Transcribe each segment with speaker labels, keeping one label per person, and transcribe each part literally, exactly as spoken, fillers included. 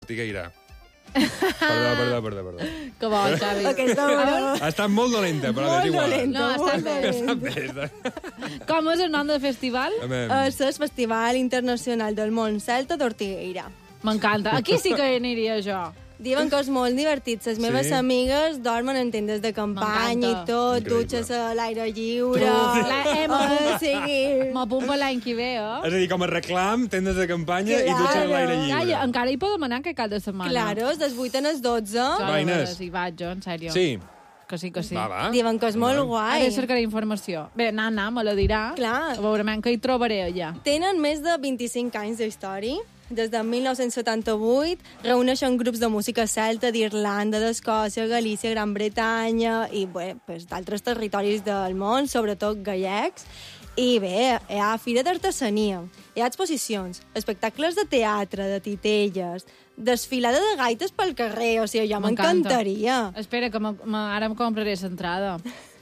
Speaker 1: d'Ortigueira. Perdó, perdó, perdó, perdó.
Speaker 2: Que bo, Xavi.
Speaker 3: Aquesta hora...
Speaker 1: Ha estat molt dolenta, però
Speaker 3: Molt
Speaker 1: és igual.
Speaker 3: dolenta,
Speaker 2: No, està
Speaker 3: molt
Speaker 2: bé.
Speaker 1: Està
Speaker 3: dolenta.
Speaker 1: bé, està...
Speaker 2: Com és el nom del festival?
Speaker 3: És el Festival Internacional del Món Celta d'Ortigueira.
Speaker 2: M'encanta. Aquí sí que hi aniria jo.
Speaker 3: Diuen que és molt divertit. Les meves
Speaker 1: Sí?
Speaker 3: amigues dormen en tendes de campanya i
Speaker 2: M'encanta.
Speaker 3: tot,
Speaker 1: Increïble.
Speaker 3: dutxes a l'aire lliure.
Speaker 2: La, eh,
Speaker 3: O sigui...
Speaker 2: M'apunta l'any que ve, eh?
Speaker 1: És a dir, com a reclam, tendes de campanya i
Speaker 3: Claro.
Speaker 1: dutxes a l'aire lliure.
Speaker 2: Calla, encara hi podem anar aquest cap de setmana.
Speaker 3: Claro, des vuit a les dotze.
Speaker 2: Claro,
Speaker 1: Va, Inés.
Speaker 2: a veure si vaig jo, en sèrio.
Speaker 1: Sí.
Speaker 2: Que sí, que sí.
Speaker 1: Va, va.
Speaker 3: Diuen que és molt guai.
Speaker 2: Ara cercaré informació. Bé, Nana me la dirà.
Speaker 3: Clar.
Speaker 2: Veurem que hi trobaré allà.
Speaker 3: Tenen més de vint-i-cinc anys d'història. Des de mil nou-cents setanta-vuit reuneixen grups de música celta d'Irlanda, d'Escòcia, Galícia, Gran Bretanya i bé, pues, d'altres territoris del món, sobretot gallecs. I bé, hi ha fira d'artesania, hi ha exposicions, espectacles de teatre, de titelles, desfilada de gaites pel carrer, o sigui, ja
Speaker 2: M'encanta.
Speaker 3: m'encantaria.
Speaker 2: Espera, que me, me, ara em compraré l'entrada.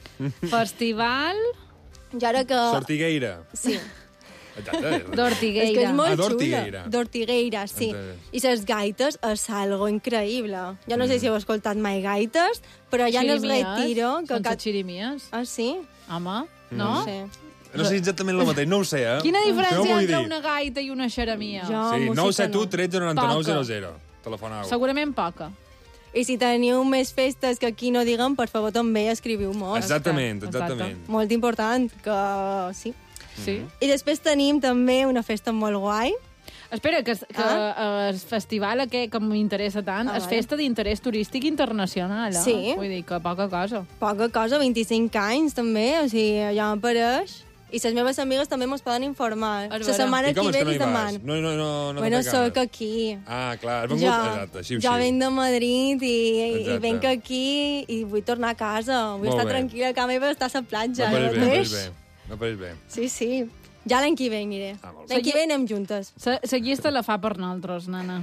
Speaker 2: Festival
Speaker 3: I ara que...
Speaker 1: Sortigueira.
Speaker 3: Sí.
Speaker 1: Exacte.
Speaker 3: És que és
Speaker 2: d'Ortigueira.
Speaker 3: molt
Speaker 1: Ah,
Speaker 3: xula.
Speaker 1: d'Ortigueira.
Speaker 3: D'Ortigueira, sí.
Speaker 1: Entesos.
Speaker 3: I les gaites és algo increïble. Jo no
Speaker 1: Mm.
Speaker 3: sé si heu escoltat mai gaites, però ja en el
Speaker 2: Xirimies.
Speaker 3: retiro... Que
Speaker 2: Són
Speaker 3: ca...
Speaker 2: les xirimies.
Speaker 3: Ah, sí?
Speaker 2: Home,
Speaker 1: Mm.
Speaker 2: no?
Speaker 3: No sé.
Speaker 1: No sé exactament el mateix, no ho sé, eh?
Speaker 2: Quina
Speaker 1: No
Speaker 2: diferència
Speaker 1: vull
Speaker 2: entre
Speaker 1: dir.
Speaker 2: una gaita i una xeramia?
Speaker 3: Jo,
Speaker 1: Sí,
Speaker 3: música
Speaker 1: nou set u
Speaker 3: no.
Speaker 1: tretze noranta-nou zero
Speaker 2: Poca.
Speaker 1: zero. Telefonau.
Speaker 2: Segurament poca.
Speaker 3: I si teniu més festes que aquí no diguen, per favor, també escriviu-mos.
Speaker 1: Exactament,
Speaker 2: Exacte.
Speaker 1: exactament.
Speaker 3: Molt important, que sí.
Speaker 2: Sí.
Speaker 3: I després tenim també una festa molt guai.
Speaker 2: Espera, que, que
Speaker 3: Ah?
Speaker 2: el festival aquest que m'interessa tant
Speaker 3: Ah,
Speaker 2: és
Speaker 3: vale.
Speaker 2: festa d'interès turístic internacional, eh?
Speaker 3: Sí.
Speaker 2: Vull dir que poca cosa.
Speaker 3: Poca cosa, vint-i-cinc anys també, o sigui, ja m'apareix. I les meves amigues també mos poden informar.
Speaker 2: És
Speaker 3: La
Speaker 2: vera.
Speaker 3: setmana
Speaker 1: I com
Speaker 3: que
Speaker 1: és
Speaker 3: ve
Speaker 1: que no hi
Speaker 3: li
Speaker 1: vas?
Speaker 3: demano.
Speaker 1: No, no, no, no
Speaker 3: Bueno,
Speaker 1: te
Speaker 3: soc
Speaker 1: cames.
Speaker 3: aquí.
Speaker 1: Ah, clar, has vengut...
Speaker 3: Ja,
Speaker 1: Exacte, xiu,
Speaker 3: ja
Speaker 1: xiu.
Speaker 3: venc de Madrid i, i
Speaker 1: Exacte.
Speaker 3: venc aquí i vull tornar a casa. Vull
Speaker 1: Molt
Speaker 3: estar
Speaker 1: bé.
Speaker 3: tranquil·la a casa meva, estar a la platja.
Speaker 1: No pareix bé, no
Speaker 3: no
Speaker 1: pareix
Speaker 3: és?
Speaker 1: bé. No pareix bé.
Speaker 3: Sí, sí. Ja l'any que ve aniré.
Speaker 1: Ah, molt bé.
Speaker 3: L'any que ve anem juntes.
Speaker 2: La, la llista la fa per nosaltres, nana.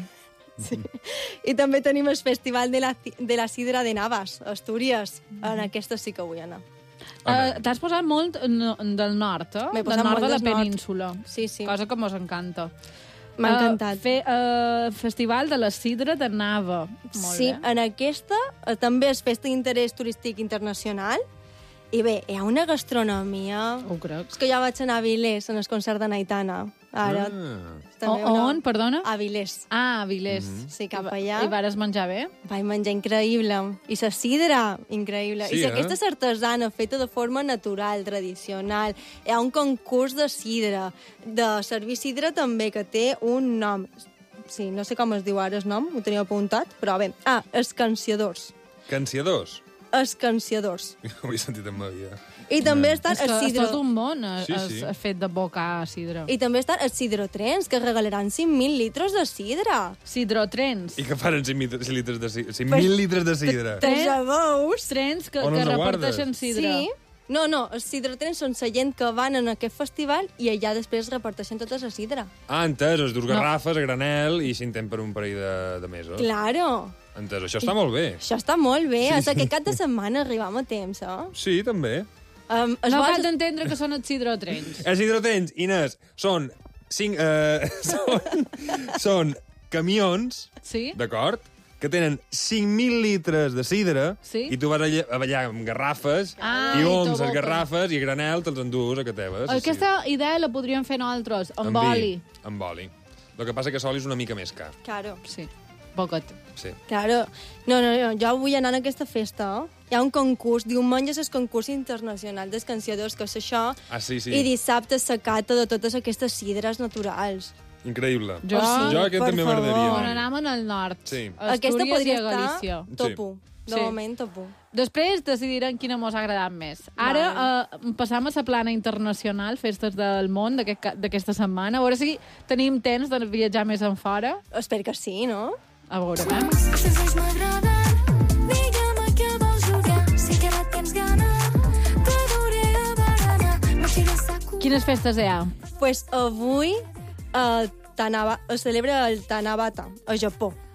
Speaker 3: I també tenim el Festival de la, de la Sidra de Navas, a Astúries. En aquesta sí que vull anar.
Speaker 2: Uh, T'has posat molt no, del nord, eh?
Speaker 3: M'he
Speaker 2: Del
Speaker 3: posat
Speaker 2: nord
Speaker 3: molt
Speaker 2: de la
Speaker 3: del nord.
Speaker 2: península.
Speaker 3: Sí, sí.
Speaker 2: Cosa que mos encanta.
Speaker 3: M'ha encantat.
Speaker 2: Uh, fer uh, Festival de la Sidra de Nava. Molt
Speaker 3: Sí,
Speaker 2: bé.
Speaker 3: en aquesta eh, també és festa d'interès turístic internacional. I bé, hi ha una gastronomia...
Speaker 2: Ho crec.
Speaker 3: És que ja vaig anar a Vilés, en el concert de Naitana. Ara,
Speaker 1: Ah.
Speaker 3: també
Speaker 2: O,
Speaker 3: una...
Speaker 2: on, perdona?
Speaker 3: A Vilés.
Speaker 2: Ah, a Vilés.
Speaker 3: Sí, cap
Speaker 2: I,
Speaker 3: allà.
Speaker 2: I vares menjar bé?
Speaker 3: Vaig menjar increïble. I la sidra, increïble.
Speaker 1: Sí,
Speaker 3: I si
Speaker 1: eh?
Speaker 3: aquesta és artesana, feta de forma natural, tradicional. Hi ha un concurs de sidra, de servir sidra també, que té un nom. Sí, no sé com es diu ara el nom, ho tenia apuntat, però bé. Ah, escanciadors.
Speaker 1: Canciadors.
Speaker 3: Escanciadors.
Speaker 1: Ho he sentit en ma vida.
Speaker 3: I també està
Speaker 2: És
Speaker 3: el
Speaker 2: que és
Speaker 3: sidro...
Speaker 2: tot un món eh,
Speaker 1: Sí,
Speaker 2: es,
Speaker 1: sí.
Speaker 2: es fet de boca a sidra.
Speaker 3: I també està el sidrotrens, que regalaran cinc mil litres de sidra.
Speaker 2: Sidrotrens.
Speaker 1: I que faran cinc mil litres de sidra? cinc mil litres de sidra.
Speaker 2: Tre-
Speaker 3: Els abous.
Speaker 2: Trens que,
Speaker 1: On
Speaker 2: que
Speaker 1: els
Speaker 2: reparteixen
Speaker 1: guardes?
Speaker 2: sidra.
Speaker 3: Sí. No, no, els sidrotrens són la gent que van en aquest festival i allà després reparteixen tota la sidra.
Speaker 1: Ah, entès, es dus garrafes a granel i s'intent per un parell de, de mesos.
Speaker 3: Claro.
Speaker 1: Entès, això està molt bé.
Speaker 3: Això està molt bé.
Speaker 1: Sí,
Speaker 3: Sí,
Speaker 1: sí.
Speaker 3: aquest cap de setmana arribam a temps, eh?
Speaker 1: Sí, també.
Speaker 3: Um, es
Speaker 2: No
Speaker 3: vol...
Speaker 2: cal d'entendre que són els sidrotrens.
Speaker 1: Els hidrotens, Inés, són cinc... Eh, són, són camions,
Speaker 2: Sí?
Speaker 1: d'acord? Que tenen cinc mil litres de sidra
Speaker 2: Sí.
Speaker 1: i tu vas allà, allà amb garrafes
Speaker 2: Ah,
Speaker 1: i
Speaker 2: i
Speaker 1: oms les
Speaker 2: t'aboquen.
Speaker 1: garrafes i a granel te'ls endús a que teves.
Speaker 2: Aquesta idea la podríem fer nosaltres, amb
Speaker 1: vi,
Speaker 2: oli.
Speaker 1: Amb oli. El que passa que l'oli és una mica més car.
Speaker 3: Claro,
Speaker 2: Sí, poquet.
Speaker 1: Sí.
Speaker 3: claro. No, no, no, jo vull anar a aquesta festa. Eh? Hi ha un concurs, diumenge és el concurs internacional dels canciadors, que és això,
Speaker 1: Ah, sí, sí.
Speaker 3: i dissabte és la cata de totes aquestes sidres naturals.
Speaker 1: Increïble.
Speaker 2: Jo-
Speaker 1: jo aquest
Speaker 3: per
Speaker 1: també
Speaker 3: favor.
Speaker 1: m'agradaria
Speaker 2: On
Speaker 1: anar.
Speaker 2: anàvem al nord.
Speaker 1: Sí.
Speaker 2: A
Speaker 3: Aquesta
Speaker 2: Astúries
Speaker 3: podria
Speaker 2: i a Galícia.
Speaker 3: estar top u. De
Speaker 2: Sí.
Speaker 3: moment, top u.
Speaker 2: Després decidirem quina mos ha agradat més. Ara eh, passam a la plana internacional, festes del món d'aquest ca- d'aquesta setmana. A veure si tenim temps de viatjar més en fora.
Speaker 3: Espero que sí, no?
Speaker 2: A veure, eh?
Speaker 4: Els anys m'agraden, digue'm a què vols jugar. Si que ara tens gana, te duré a barana. M'aixeres a cua.
Speaker 2: Quines festes hi ha?
Speaker 3: Pues avui eh, Tanaba, es celebra el Tanabata, a Japó.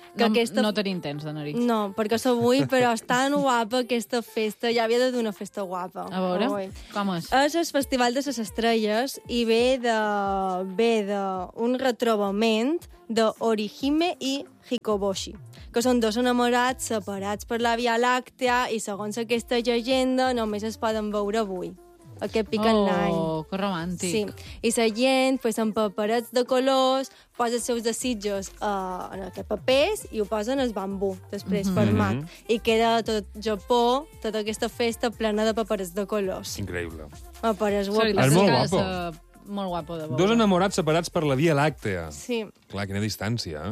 Speaker 3: que
Speaker 2: no,
Speaker 3: aquesta...
Speaker 2: no tenim temps d'anar-hi.
Speaker 3: No, perquè se vull, però és tan guapa aquesta festa. Ja havia de dur una festa guapa.
Speaker 2: A veure,
Speaker 3: Avui.
Speaker 2: com és?
Speaker 3: És el Festival de les Estrelles i ve de ve d'un retrobament de Orihime i Hikoboshi, que són dos enamorats separats per la Via Làctea i, segons aquesta llegenda, només es poden veure avui. Aquest pic en l'any.
Speaker 2: Oh, que romàntic.
Speaker 3: Sí, i la gent pues, amb paperets de colors posa els seus desitjos uh, en aquests papers i ho posen al bambú, després
Speaker 2: Mhm.
Speaker 3: format. I queda tot Japó, tota aquesta festa plena de paperets de colors.
Speaker 1: Increïble.
Speaker 3: Paperets
Speaker 2: La
Speaker 3: guapos.
Speaker 2: veritat
Speaker 1: És molt
Speaker 2: que
Speaker 1: guapo.
Speaker 2: és, uh, molt guapo de veure.
Speaker 1: Dos enamorats separats per la Via Làctea.
Speaker 3: Sí.
Speaker 1: Clar, quina distància,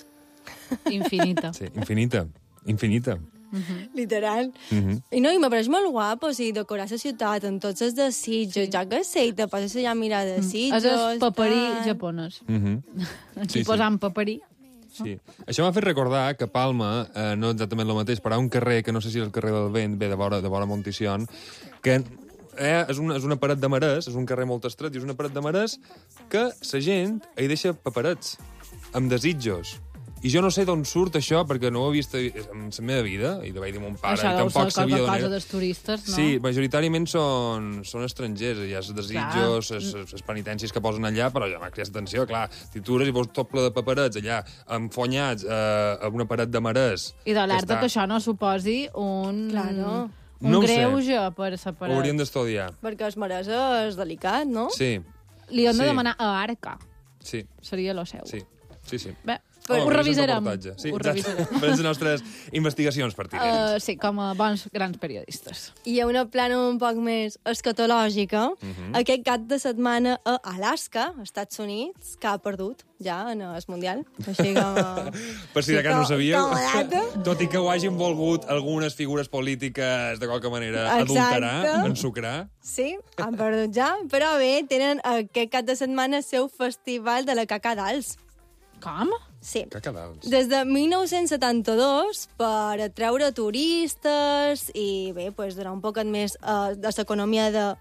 Speaker 1: eh?
Speaker 2: Infinita.
Speaker 1: Sí, infinita. Infinita.
Speaker 3: Literal.
Speaker 1: Mm -hmm.
Speaker 3: I no, i m'apareix molt guapo, o sigui, decorar la ciutat amb tots els desitjos, sí. Ja que sé, i te poses allà a mirar desitjos...
Speaker 2: És el paperí
Speaker 3: tal.
Speaker 2: japonès.
Speaker 1: Mm -hmm.
Speaker 2: Aquí
Speaker 1: Sí, sí.
Speaker 2: posant paperí.
Speaker 1: Sí. Això m'ha fet recordar que Palma, eh, no exactament el mateix, però hi ha un carrer, que no sé si és el carrer del Vent, ve de vora, de vora Monticion, que eh, és, una, és una paret de marès, és un carrer molt estret, i és una paret de marès que la gent hi deixa paperets, amb desitjos. I jo no sé d'on surt això, perquè no ho he vist en la meva vida, i vaig dir a mon pare,
Speaker 2: Això
Speaker 1: i
Speaker 2: deu
Speaker 1: tampoc
Speaker 2: ser
Speaker 1: sabia
Speaker 2: qualque
Speaker 1: d'on
Speaker 2: cosa
Speaker 1: era.
Speaker 2: dels turistes, no?
Speaker 1: Sí, majoritàriament són, són estrangers, hi ha els desitjos, les penitències que posen allà, però ja m'ha cridat atenció, clar, titures i veus tot ple de paperets allà, enfonyats eh, a una paret de marès.
Speaker 2: I d'alerta
Speaker 1: està-
Speaker 2: que això no suposi un,
Speaker 3: Claro.
Speaker 2: un
Speaker 1: No ho sé.
Speaker 2: greuge per separar.
Speaker 1: Ho hauríem d'estudiar.
Speaker 3: Perquè el marès és delicat, no?
Speaker 1: Sí,
Speaker 2: Li hem de
Speaker 1: Sí.
Speaker 2: demanar a Arca.
Speaker 1: sí,
Speaker 2: Seria lo seu.
Speaker 1: sí, sí, sí.
Speaker 2: Bé,
Speaker 1: Oh,
Speaker 2: ho
Speaker 1: és un
Speaker 2: revisarem.
Speaker 1: reportatge. Sí,
Speaker 2: ho
Speaker 1: exacte.
Speaker 2: revisarem.
Speaker 1: Per les nostres investigacions pertinents.
Speaker 2: Uh, sí, com a bons grans periodistes.
Speaker 3: I hi ha una plana un poc més escatològica. Uh
Speaker 1: Mhm.
Speaker 3: -huh. Aquest cap de setmana a Alaska, als Estats Units, que ha perdut ja en el Mundial. Així com...
Speaker 1: Per si de cas no ho sabíeu,
Speaker 3: com a data.
Speaker 1: tot i que ho hagin volgut algunes figures polítiques de qualque manera
Speaker 3: Exacte.
Speaker 1: adulterar, ensucrar.
Speaker 3: Sí, han perdut ja. Però bé, tenen aquest cap de setmana el seu festival de la caca d'alts.
Speaker 2: Com?
Speaker 3: Sí.
Speaker 1: Que cadals.
Speaker 3: Des de mil nou-cents setanta-dos per atreure turistes i bé, pues, donar un poquet més uh, de l'economia de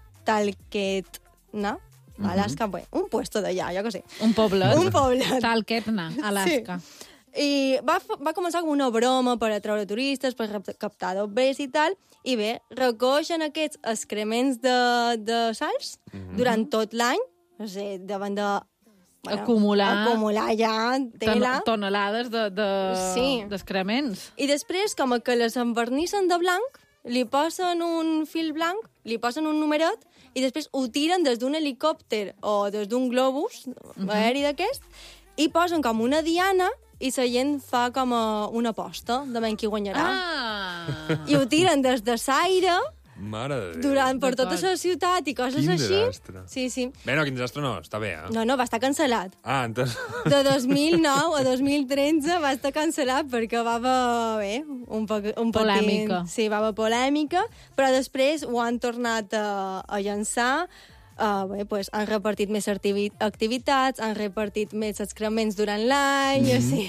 Speaker 3: Talkeetna, Alaska, bé, un puesto d'allà, jo què sé.
Speaker 2: Un poblet.
Speaker 3: Un poblet.
Speaker 2: Talkeetna, Alaska.
Speaker 3: Sí. I va, f- va començar com una broma per atreure turistes, per rep- captar dobbers i tal, i bé, recoixen aquests excrements de, de salts mm -hmm. durant tot l'any, o sigui, davant de...
Speaker 2: Acumular-
Speaker 3: Acumular ja tela.
Speaker 2: Ton tonelades de, de,
Speaker 3: Sí.
Speaker 2: d'excrements.
Speaker 3: I després, com que les envernissen de blanc, li posen un fil blanc, li posen un numeret, i després ho tiren des d'un helicòpter o des d'un globus uh -huh. aeri d'aquest, i posen com una diana i la gent fa com a una aposta de ben qui guanyarà.
Speaker 2: Ah!
Speaker 3: I ho tiren des de l'aire
Speaker 1: Mare de Déu.
Speaker 3: durant per tota
Speaker 2: D'acord.
Speaker 3: la ciutat i coses
Speaker 1: Quin
Speaker 3: així.
Speaker 1: desastre.
Speaker 3: Sí, sí.
Speaker 1: Bé, no, quin desastre no, està bé, eh?
Speaker 3: No, no, va estar cancel·lat.
Speaker 1: Ah, entonces...
Speaker 3: De dos mil nou a dos mil tretze va estar cancel·lat perquè va haver, bé, un, poc, un petit...
Speaker 2: Polèmica.
Speaker 3: Sí, va haver polèmica, però després ho han tornat a, a llançar. Uh, bé, pues, han repartit més activi activitats, han repartit més excrements durant l'any, mm -hmm. així.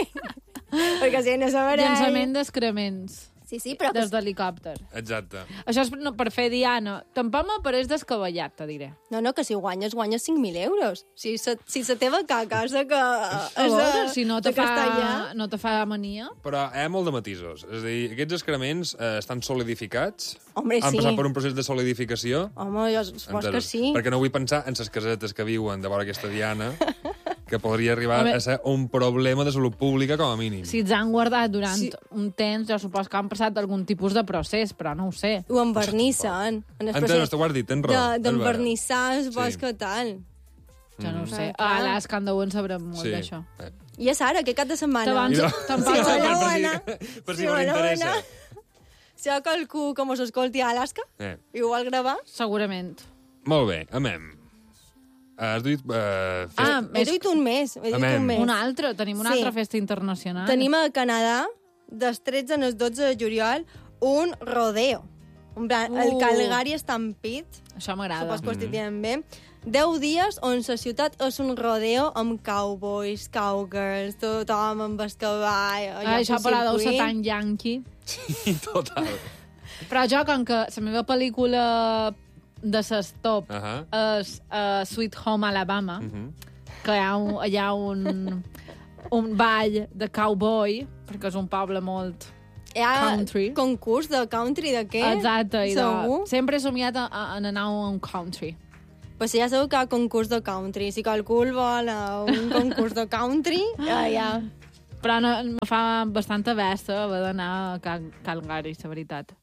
Speaker 3: Perquè si no sabrà...
Speaker 2: Llançament d'excrements.
Speaker 3: Sí, sí, però...
Speaker 2: Des d'helicòpter.
Speaker 1: Exacte.
Speaker 2: Això és per, no, per fer diana. Tampoc m'apareix descabellat, te diré.
Speaker 3: No, no, que si guanyes, guanyes cinc mil euros. Si sa, si la teva caca és que...
Speaker 2: A veure, si no te,
Speaker 3: de Castellà...
Speaker 2: fa, no te fa mania...
Speaker 1: Però hi ha molt de matisos. És a dir, aquests excrements eh, estan solidificats?
Speaker 3: Hombre,
Speaker 1: Han
Speaker 3: sí.
Speaker 1: passat per un procés de solidificació?
Speaker 3: Home, jo supos que sí.
Speaker 1: Perquè no vull pensar en les casetes que viuen de vora aquesta diana, que podria arribar
Speaker 2: Home.
Speaker 1: a ser un problema de salut pública, com a mínim.
Speaker 2: Si ets han guardat durant
Speaker 3: Sí.
Speaker 2: sí. un temps, jo supos que han passat algun tipus de procés, però no ho sé.
Speaker 3: Ho envernissen. En el
Speaker 1: Entesos, t'ho has dit, tens raó.
Speaker 3: de- D'envernissar, supos
Speaker 1: Sí.
Speaker 3: que tal.
Speaker 2: Jo no ho sé.
Speaker 3: Ah, clar.
Speaker 2: A Alaska en deuen saber molt
Speaker 1: Sí.
Speaker 2: d'això.
Speaker 1: Eh.
Speaker 3: I és ara, aquest cap de setmana.
Speaker 2: T'abans-
Speaker 1: I no-
Speaker 2: tampoc-
Speaker 1: Sí,
Speaker 3: Sí,
Speaker 1: per,
Speaker 3: bona.
Speaker 1: per si, per si
Speaker 3: Sí,
Speaker 1: no li
Speaker 3: bona,
Speaker 1: interessa.
Speaker 3: bona. Si hi ha qualcú que mos escolti a Alaska
Speaker 1: Eh.
Speaker 3: i ho vol gravar,
Speaker 2: Segurament.
Speaker 1: Molt bé, amem. Has dit... Uh, fest...
Speaker 2: Ah,
Speaker 3: he
Speaker 2: és
Speaker 3: dit un mes. He dit
Speaker 1: Amén.
Speaker 3: un mes.
Speaker 2: una altra. Tenim una
Speaker 3: Sí.
Speaker 2: altra festa internacional.
Speaker 3: Tenim a Canadà, del tretze al dotze de juliol, un rodeo. Un plan, el
Speaker 2: Uh.
Speaker 3: Calgary Stampede,
Speaker 2: Això m'agrada.
Speaker 3: supos que ho estic dient bé. Deu dies on la ciutat és un rodeo amb cowboys, cowgirls, tothom amb el cavall... allò
Speaker 2: Ah, això
Speaker 3: pel
Speaker 2: però deu ser
Speaker 3: circuit.
Speaker 2: tan yankee.
Speaker 1: Total.
Speaker 2: Però jo, com que la meva pel·lícula de ses top
Speaker 1: Uh -huh.
Speaker 2: és uh, Sweet Home Alabama,
Speaker 1: Uh -huh.
Speaker 2: que hi ha un, hi ha un, un ball de cowboy, perquè és un poble molt...
Speaker 3: Hi ha
Speaker 2: Country.
Speaker 3: concurs de country de què?
Speaker 2: Exacte, i de...
Speaker 3: Segur?
Speaker 2: sempre he somiat a, a, en anar a un country.
Speaker 3: Pues si ja sabeu que hi ha concurs de country. Si qualcú vol a un concurs de country, ja, ja.
Speaker 2: Però no, em fa bastanta besta haver d'anar a Cal Calgary, la veritat.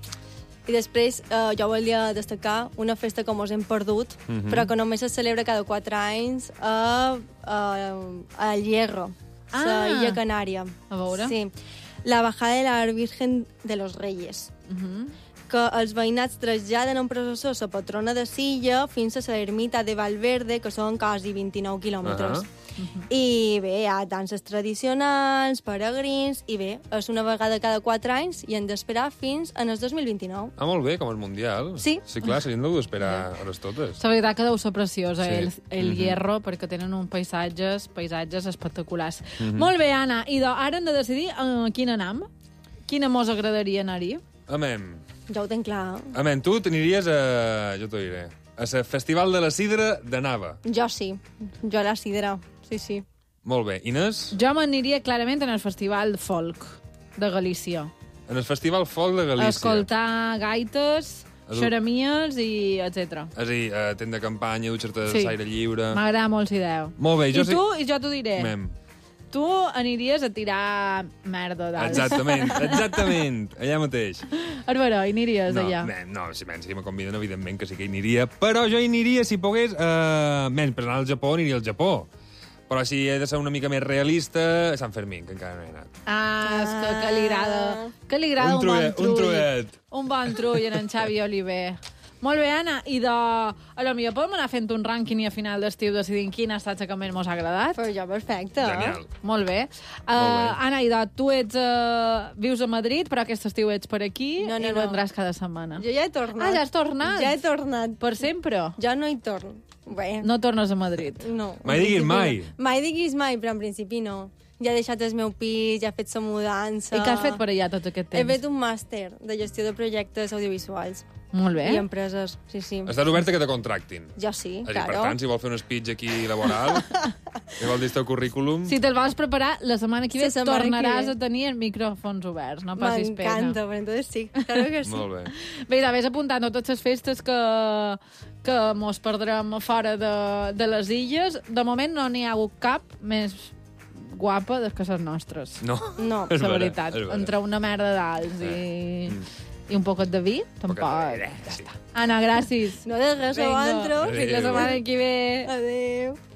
Speaker 3: I després eh, jo volia destacar una festa que mos hem perdut,
Speaker 1: Mhm.
Speaker 3: però que només se celebra cada quatre anys a, a, a El Hierro,
Speaker 2: Ah.
Speaker 3: la illa Canària.
Speaker 2: A veure.
Speaker 3: Sí. La bajada de la Virgen de los Reyes,
Speaker 2: Uh -huh.
Speaker 3: que els veïnats traslladen en processó la patrona de Silla fins a l'ermita de Valverde, que són quasi vint-i-nou quilòmetres.
Speaker 1: Ahà.
Speaker 3: I bé, hi ha danses tradicionals, peregrins, i bé, és una vegada cada quatre anys i hem d'esperar fins en el dos mil vint-i-nou.
Speaker 1: Ah, molt bé, com el Mundial.
Speaker 3: Sí.
Speaker 1: Sí, clar, la gent l'heu d'esperar hores totes.
Speaker 2: La veritat que deu ser preciosa,
Speaker 1: Sí.
Speaker 2: el, el
Speaker 1: Mhm.
Speaker 2: Hierro, perquè tenen uns paisatges, paisatges espectaculars.
Speaker 1: Mhm.
Speaker 2: Molt bé, Anna, i do, ara hem de decidir a quin anam. Quina mos agradaria anar-hi?
Speaker 1: Amem.
Speaker 3: Ja ho tenc clar.
Speaker 1: Amem, tu t'aniries a... Jo t'ho diré. A el Festival de la Sidra de Nava.
Speaker 3: Jo sí. Jo a la sidra. Sí, sí.
Speaker 1: Molt bé. Inés?
Speaker 2: Jo m'aniria clarament en el Festival folk de Galícia.
Speaker 1: En el Festival Folk de Galícia.
Speaker 2: Escoltar gaites,
Speaker 1: Edu-
Speaker 2: xeramies i etcètera.
Speaker 1: És a dir, eh, tent de campanya, dutxar-te
Speaker 2: Sí.
Speaker 1: a l'aire lliure...
Speaker 2: M'agrada molt la idea.
Speaker 1: Molt bé, jo
Speaker 2: I
Speaker 1: sí...
Speaker 2: tu, i jo t'ho diré.
Speaker 1: Amem.
Speaker 2: Tu aniries a tirar merda dalt.
Speaker 1: Exactament, exactament. Allà mateix.
Speaker 2: Arbara, hi aniries
Speaker 1: No,
Speaker 2: allà.
Speaker 1: men, no, si, men, si me conviden, evidentment que sí que hi aniria, però jo hi aniria, si pogués, eh, men, per anar al Japó, aniria al Japó. Però si he de ser una mica més realista, a Sant Fermín, que encara no he anat.
Speaker 2: Ah, és que, que li agrada, que li agrada
Speaker 1: Un
Speaker 2: un,
Speaker 1: trullet,
Speaker 2: bon
Speaker 1: un
Speaker 2: trull.
Speaker 1: trullet.
Speaker 2: Un bon trull en en Xavi Oliver. Molt bé, Anna, i de... A lo millor podem anar fent un rànquing i a final d'estiu decidint quin ha estat la que més mos ha agradat?
Speaker 3: Però jo perfecte.
Speaker 1: Genial.
Speaker 2: Molt bé. Uh,
Speaker 1: bé.
Speaker 2: Anna, i de, tu ets, uh, vius a Madrid, però aquest estiu ets per aquí
Speaker 3: No, no,
Speaker 2: i
Speaker 3: no.
Speaker 2: vendràs cada setmana.
Speaker 3: Jo ja he tornat.
Speaker 2: Ah, ja has tornat?
Speaker 3: Ja he tornat.
Speaker 2: Per sempre?
Speaker 3: Jo no hi torno. Bé,
Speaker 2: No tornes a Madrid.
Speaker 3: no.
Speaker 1: Mai
Speaker 3: En
Speaker 1: diguis
Speaker 3: principi
Speaker 1: mai.
Speaker 3: no. Mai diguis mai, però en principi no. Ja he deixat el meu pis, ja he fet la mudança...
Speaker 2: I què has fet per allà tot aquest
Speaker 3: He
Speaker 2: temps?
Speaker 3: fet un màster de gestió de projectes audiovisuals
Speaker 2: Molt bé.
Speaker 3: i empreses, sí, sí.
Speaker 1: Estàs oberta que te contractin.
Speaker 3: Jo sí,
Speaker 1: És a dir,
Speaker 3: claro.
Speaker 1: per tant, si vol fer un speech aquí laboral, si vol dir el teu currículum...
Speaker 2: Si te'l vols preparar, la setmana que ve
Speaker 3: La setmana que
Speaker 2: tornaràs
Speaker 3: ve.
Speaker 2: a tenir els micròfons oberts, no passis pena.
Speaker 3: M'encanta, però entonces sí, claro que sí.
Speaker 1: Molt bé.
Speaker 2: Bé, i vés apuntant a totes les festes que, que mos perdrem a fora de, de les illes. De moment no n'hi ha hagut cap més guapa des que les nostres.
Speaker 1: No,
Speaker 3: No,
Speaker 1: és
Speaker 2: La
Speaker 1: vera,
Speaker 2: veritat.
Speaker 1: és vera.
Speaker 2: Entre una merda d'alts i,
Speaker 1: Mm.
Speaker 2: i un poquet de vi, tampoc...
Speaker 1: Poquet de vi, eh,
Speaker 2: Ja
Speaker 1: sí.
Speaker 2: està. Anna, gràcies.
Speaker 3: no de res a
Speaker 2: Vinga,
Speaker 3: vosaltres.
Speaker 2: fins la setmana que ve.
Speaker 3: Adéu.